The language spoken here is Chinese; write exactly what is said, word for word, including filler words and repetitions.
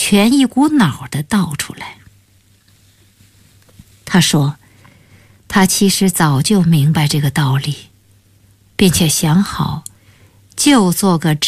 全一股脑地道出来。他说，他其实早就明白这个道理，并且想好，就做个